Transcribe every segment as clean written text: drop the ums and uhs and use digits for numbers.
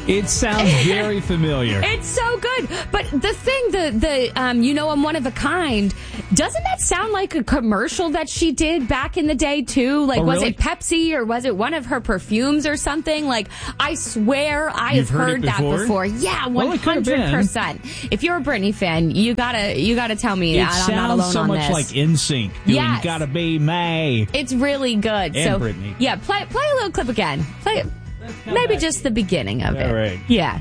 It sounds very familiar. It's so good. But the thing, the I'm one of a kind, doesn't that sound like a commercial that she did back in the day, too? Like, was it Pepsi or was it one of her perfumes or something? Like, I swear I've heard that before. Yeah, 100%. If you're a Britney fan, you gotta tell me I'm not alone on this. It sounds so much like NSYNC doing Yes. Gotta Be May. It's really good. And Britney. Yeah, play a little clip again. Play it. Maybe just the beginning of it. All right. Yeah.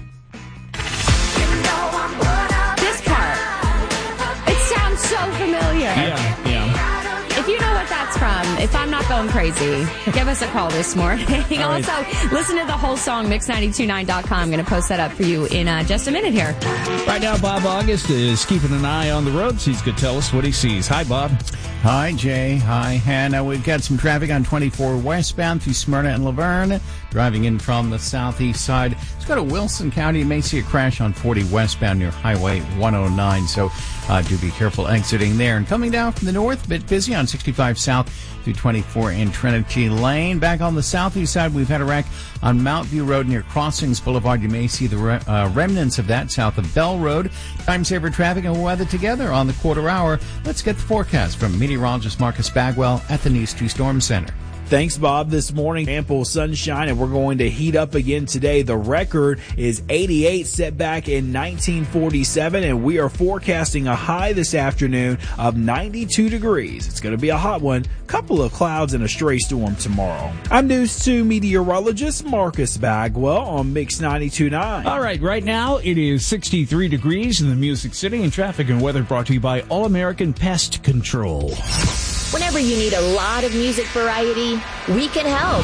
This part. It sounds so familiar. Yeah. If you know what that's from, if I'm not going crazy, give us a call this morning. Also, listen to the whole song, mix929.com. I'm going to post that up for you in just a minute here. Right now, Bob August is keeping an eye on the roads. He's going to tell us what he sees. Hi, Bob. Hi, Jay. Hi, Hannah. We've got some traffic on 24 westbound through Smyrna and Laverne. Driving in from the southeast side. Let's go to Wilson County. You may see a crash on 40 westbound near Highway 109. So do be careful exiting there. And coming down from the north, a bit busy on 65 south through 24 in Trinity Lane. Back on the southeast side, we've had a wreck on Mount View Road near Crossings Boulevard. You may see the remnants of that south of Bell Road. Time saver traffic and weather together on the quarter hour. Let's get the forecast from meteorologist Marcus Bagwell at the News 2 Storm Center. Thanks, Bob. This morning, ample sunshine, and we're going to heat up again today. The record is 88, set back in 1947, and we are forecasting a high this afternoon of 92 degrees. It's going to be a hot one. Couple of clouds and a stray storm tomorrow. I'm News 2 meteorologist Marcus Bagwell on Mix 92.9. All right now it is 63 degrees in the Music City, and traffic and weather brought to you by All-American Pest Control. Whenever you need a lot of music variety, we can help.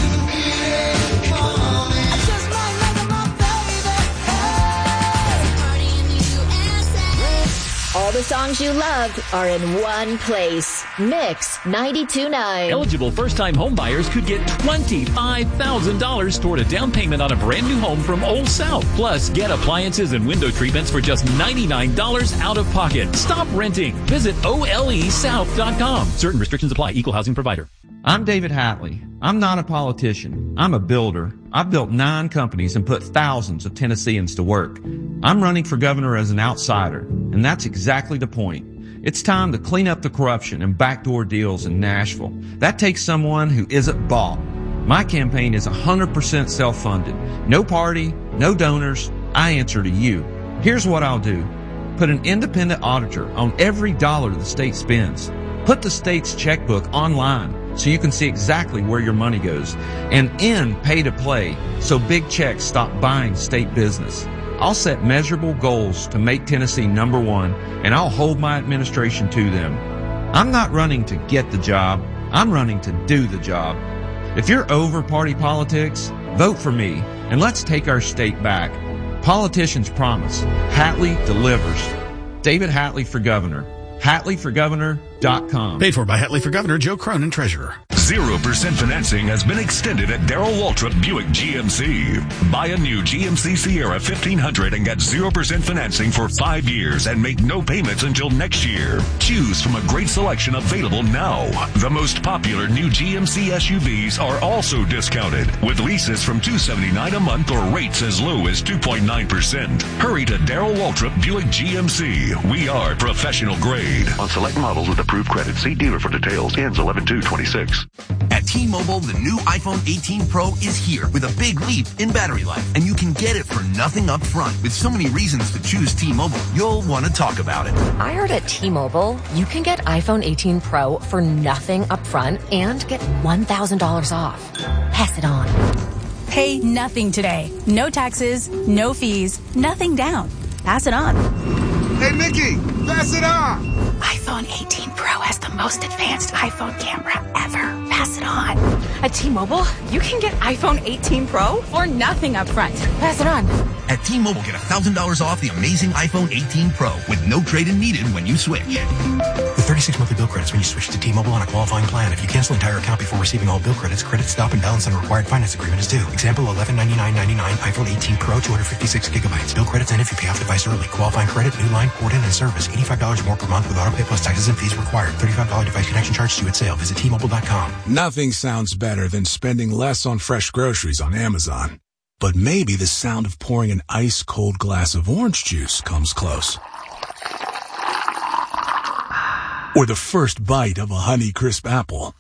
All the songs you loved are in one place. Mix 92.9. Eligible first-time home buyers could get $25,000 toward a down payment on a brand new home from Old South. Plus, get appliances and window treatments for just $99 out of pocket. Stop renting. Visit olesouth.com. Certain restrictions apply. Equal housing provider. I'm David Hatley. I'm not a politician. I'm a builder. I've built 9 companies and put thousands of Tennesseans to work. I'm running for governor as an outsider, and that's exactly the point. It's time to clean up the corruption and backdoor deals in Nashville. That takes someone who isn't bought. My campaign is 100% self-funded. No party, no donors. I answer to you. Here's what I'll do. Put an independent auditor on every dollar the state spends. Put the state's checkbook online so you can see exactly where your money goes, and end pay to play so big checks stop buying state business. I'll set measurable goals to make Tennessee number one, and I'll hold my administration to them. I'm not running to get the job. I'm running to do the job. If you're over party politics, vote for me, and let's take our state back. Politicians promise. Hatley delivers. David Hatley for governor. HatleyForGovernor.com. Paid for by Hatley for Governor, Joe Cronin, Treasurer. 0% financing has been extended at Darrell Waltrip Buick GMC. Buy a new GMC Sierra 1500 and get 0% financing for 5 years and make no payments until next year. Choose from a great selection available now. The most popular new GMC SUVs are also discounted with leases from $279 a month or rates as low as 2.9%. Hurry to Darrell Waltrip Buick GMC. We are professional grade. On select models with approved credit. See dealer for details. Ends 11/2/26. At T-Mobile, the new iPhone 18 Pro is here with a big leap in battery life. And you can get it for nothing up front. With so many reasons to choose T-Mobile, you'll want to talk about it. I heard at T-Mobile, you can get iPhone 18 Pro for nothing up front and get $1,000 off. Pass it on. Pay nothing today. No taxes, no fees, nothing down. Pass it on. Hey, Mickey, pass it on. iPhone 18 Pro has the most advanced iPhone camera ever. Pass it on. At T-Mobile, you can get iPhone 18 Pro for nothing up front. Pass it on. At T-Mobile, get $1,000 off the amazing iPhone 18 Pro with no trade-in needed when you switch. With 36 monthly bill credits when you switch to T-Mobile on a qualifying plan. If you cancel entire account before receiving all bill credits, credit stop and balance on a required finance agreement is due. Example, $1199.99 iPhone 18 Pro, 256 gigabytes. Bill credits end if you pay off device early. Qualifying credit, new line, port in, and service. $85 more per month with auto pay plus taxes and fees required. $35 device connection charge due at sale. Visit T-Mobile.com. Nothing sounds better than spending less on fresh groceries on Amazon. but maybe the sound of pouring an ice-cold glass of orange juice comes close. Or the first bite of a Honeycrisp apple.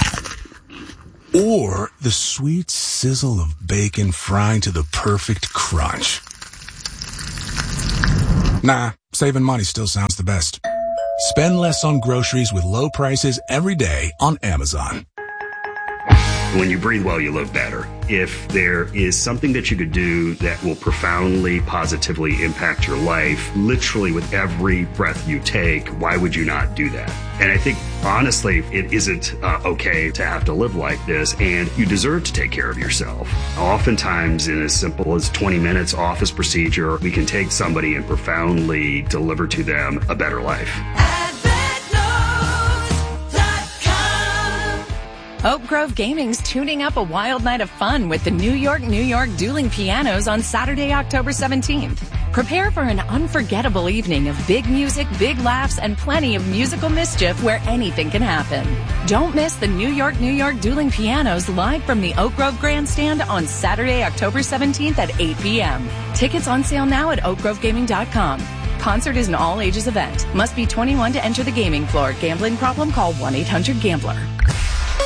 Or the sweet sizzle of bacon frying to the perfect crunch. Nah, saving money still sounds the best. Spend less on groceries with low prices every day on Amazon. When you breathe well, you live better. If there is something that you could do that will profoundly, positively impact your life, literally with every breath you take, why would you not do that? And I think, honestly, it isn't okay to have to live like this, and you deserve to take care of yourself. Oftentimes, in as simple as 20 minutes office procedure, we can take somebody and profoundly deliver to them a better life. Oak Grove Gaming's tuning up a wild night of fun with the New York Dueling Pianos on Saturday, October 17th. Prepare for an unforgettable evening of big music, big laughs, and plenty of musical mischief where anything can happen. Don't miss the New York Dueling Pianos live from the Oak Grove Grandstand on Saturday, October 17th at 8 p.m. Tickets on sale now at oakgrovegaming.com. Concert is an all-ages event. Must be 21 to enter the gaming floor. Gambling problem? Call 1-800-GAMBLER.